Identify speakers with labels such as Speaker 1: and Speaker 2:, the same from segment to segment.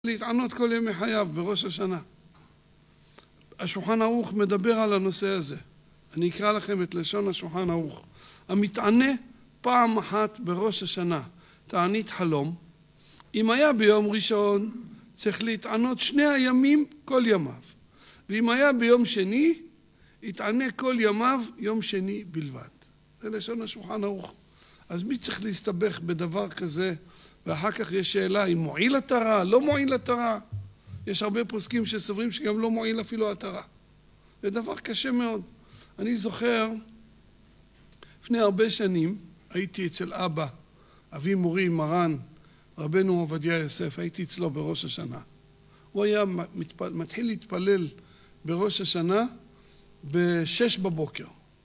Speaker 1: להתענות כל ימי חייו בראש השנה. השולחן ערוך מדבר על הנושא הזה. אני אקרא לכם את לשון השולחן ערוך. המתענה פעם אחת בראש השנה תענית חלום, אם היה ביום ראשון צריך להתענות 2 הימים כל ימיו, ואם היה ביום שני יתענה כל ימיו יום שני בלבד. זה לשון השולחן ערוך. אז מי צריך להסתבך בדבר כזה? ואחר כך יש שאלה אם מועיל התרה, לא מועיל התרה. יש הרבה פוסקים שסוברים שגם לא מועיל אפילו התרה. זה דבר קשה מאוד. אני זוכר, לפני הרבה שנים הייתי אצל אבא, אבי מורי מרן, רבנו עובדיה יוסף, הייתי אצלו בראש השנה. הוא היה מתחיל להתפלל בראש השנה ב-6 בבוקר.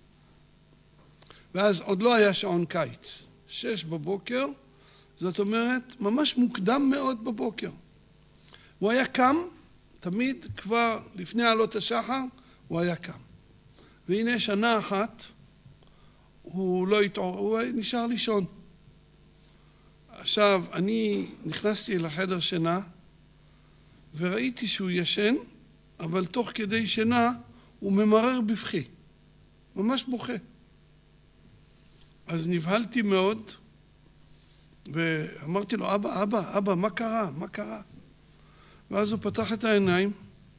Speaker 1: ואז עוד לא היה שעון קיץ. 6 בבוקר, זאת אומרת, ממש מוקדם מאוד בבוקר. הוא היה קם, תמיד כבר לפני עלות השחר, הוא היה קם. והנה שנה אחת, הוא לא התעורר, הוא נשאר לישון. עכשיו, אני נכנסתי לחדר שינה, וראיתי שהוא ישן, אבל תוך כדי שינה הוא ממרר בבכי. ממש בוכה. אז נבהלתי מאוד, ואמרתי לו, אבא, מה קרה? מה קרה? ואז הוא פתח את העיניים,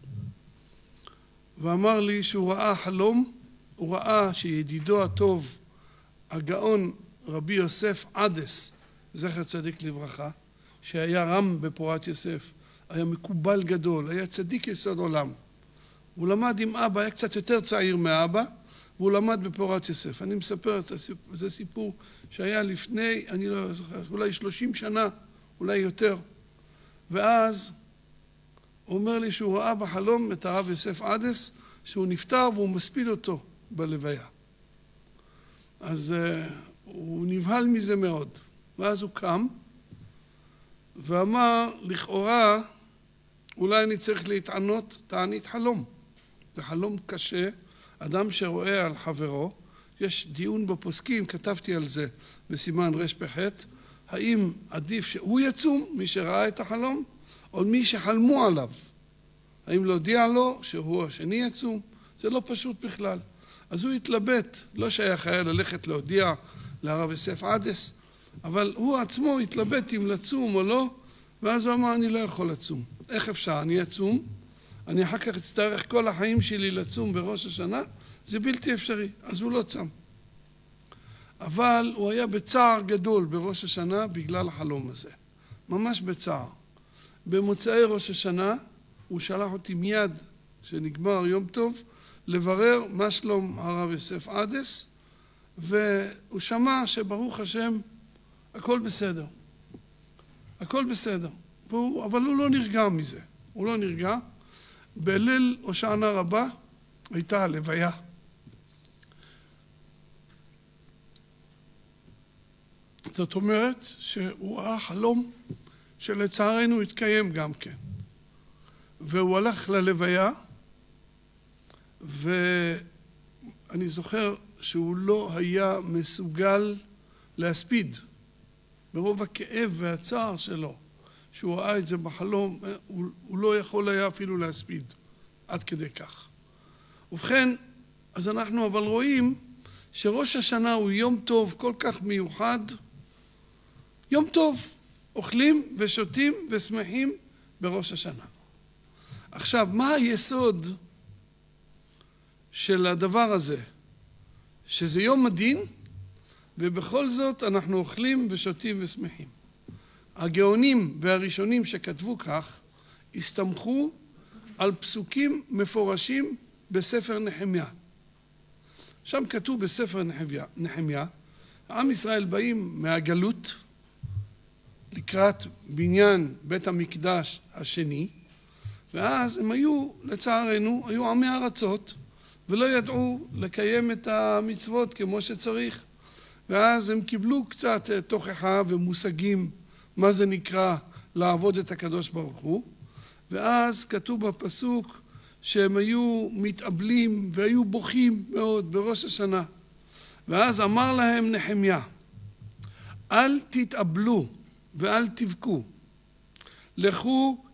Speaker 1: ואמר לי שהוא ראה חלום, הוא ראה שידידו הטוב, הגאון רבי יוסף עדס, זכר צדיק לברכה, שהיה רם בפורת יוסף, היה מקובל גדול, היה צדיק יסוד עולם. הוא למד עם אבא, היה קצת יותר צעיר מאבא, והוא למד בפורת יוסף. אני מספר את הסיפור, זה סיפור שהיה לפני, אני לא זוכר, אולי 30 שנה, אולי יותר. ואז הוא אומר לי שהוא ראה בחלום את הרב יוסף עדס, שהוא נפטר והוא מספיד אותו בלוויה. אז הוא נבהל מזה מאוד. ואז הוא קם ואמר, לכאורה, אולי אני צריך להתענות תענית חלום. זה חלום קשה. אדם שרואה על חברו, יש דיון בפוסקים, כתבתי על זה בסימן רפ"ח, האם עדיף שהוא יצום, מי שראה את החלום, או מי שחלמו עליו. האם להודיע לו שהוא השני יצום? זה לא פשוט בכלל. אז הוא התלבט, לא שייך היה ללכת להודיע לרב יוסף עדס, אבל הוא עצמו התלבט אם לצום או לא, ואז הוא אמר, אני לא יכול לצום. איך אפשר? אני אצום, אני אחר כך אצטרך כל החיים שלי לצום בראש השנה, זה בלתי אפשרי, אז הוא לא צם. אבל הוא היה בצער גדול בראש השנה בגלל החלום הזה. ממש בצער. במוצאי ראש השנה הוא שלח אותי מיד, שנגמר יום טוב, לברר מה שלום הרב יוסף עדס, והוא שמע שברוך השם הכל בסדר. הכל בסדר. אבל הוא לא נרגע מזה. הוא לא נרגע. בליל הושענא רבה הייתה הלוויה. זאת אומרת שהוא ראה חלום שלצערנו התקיים גם כן. והוא הלך ללוויה, ואני זוכר שהוא לא היה מסוגל להספיד. ברוב הכאב והצער שלו, שהוא ראה את זה בחלום, הוא לא יכול היה אפילו להספיד, עד כדי כך. ובכן, אז אנחנו אבל רואים שראש השנה הוא יום טוב כל כך מיוחד, יום טוב, אוכלים ושותים ושמחים בראש השנה. עכשיו, מה היסוד של הדבר הזה? שזה יום הדין, ובכל זאת אנחנו אוכלים ושותים ושמחים. הגאונים והראשונים שכתבו כך, הסתמכו על פסוקים מפורשים בספר נחמיה. שם כתוב בספר נחמיה, עם ישראל באים מהגלות לקראת בניין בית המקדש השני, ואז הם היו, לצערנו, היו עמי ארצות, ולא ידעו לקיים את המצוות כמו שצריך. ואז הם קיבלו קצת תוכחה ומושגים מה זה נקרא לעבוד את הקדוש ברוך הוא. ואז כתוב בפסוק שהם היו מתאבלים והיו בוכים מאוד בראש השנה. ואז אמר להם נחמיה, אל תתאבלו ואל תבכו. לכו